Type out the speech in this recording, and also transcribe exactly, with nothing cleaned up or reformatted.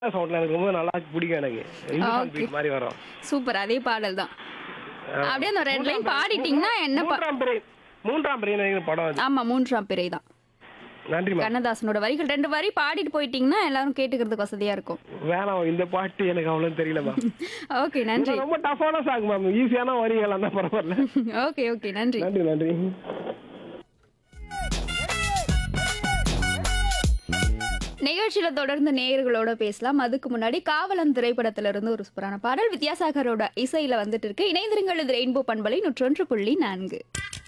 சவுண்ட்ல எனக்கு ரொம்ப நல்லா பிடிக்கும் எனக்கு. இந்துஸ்தான் ஓகே. பீட் மாதிரி வரும். சூப்பர். அதே பாடல் தான். ஆ, அப்படியே அந்த ரெண்டு மூன்றாம் லைன் பிறை பாடிட்டீங்கன்னா என்ன பா மூன்றாம் பிறை மூன்றாம் பிறை நினைக்கிற படம் அது. ஆமா மூன்றாம் பிறை தான். நன்றிம்மா. கண்ணதாசனோட வரிகள் ரெண்டு வரி பாடிட்டு போயிட்டீங்கன்னா எல்லாரும் கேட்டுக்கிறதுக்கு வசதியா இருக்கும். வேணாம் இந்த பாட்டு எனக்கு அவ்வளவு தெரியலம்மா. ஓகே நன்றி. ரொம்ப டஃப்பான சாங் மேம். ஈஸியான வரிகள் அந்த பரவாயில்ல. ஓகே ஓகே நன்றி. நன்றி நன்றி. நிகழ்ச்சியில தொடர்ந்து நேயர்களோட பேசலாம். அதுக்கு முன்னாடி காவலன் திரைப்படத்துல இருந்து ஒரு சூப்பரான பாடல் வித்யாசாகரோட இசையில வந்துட்டு இருக்கு. இணைந்திருங்கள், இது ரெயின்போ பண்பலை நூற்றொன்று புள்ளி நான்கு.